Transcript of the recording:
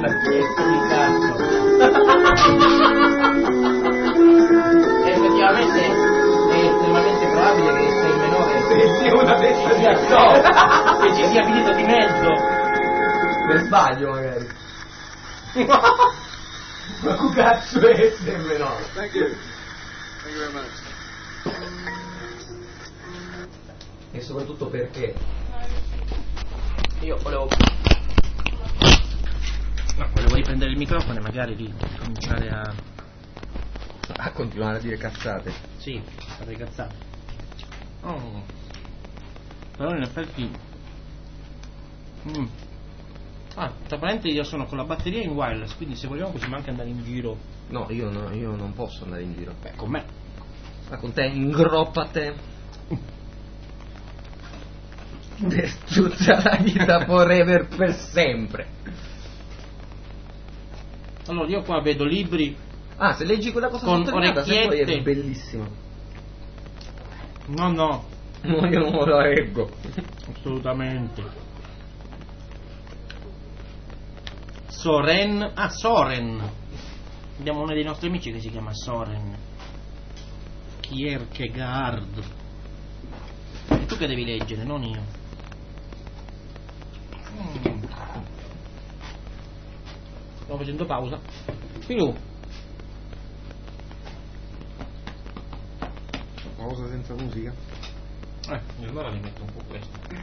Pezzo di cazzo. Effettivamente è estremamente probabile che sia il menore sia una testa di che ci sia finito di mezzo. Per sbaglio magari. Ma che cazzo è se il menore? Thank you very much. E soprattutto perché? Io volevo riprendere il microfono e magari ricominciare A continuare a dire cazzate. sì, fare cazzate. Però in effetti tra parentesi io sono con la batteria in wireless, quindi se vogliamo possiamo anche andare in giro. No, io non posso andare in giro. Beh, con me. Ma con te, ingroppate. Per tutta la vita, forever, per sempre. Allora io qua vedo libri. Ah, se leggi quella cosa con sottolineata, se poi orecchiette. è bellissima. No, No, io non me la leggo. assolutamente. Soren. Abbiamo uno dei nostri amici che si chiama Soren Kierkegaard. E tu che devi leggere, non io. Stiamo facendo pausa. Più. Pausa senza musica? Allora mi metto un po' questo.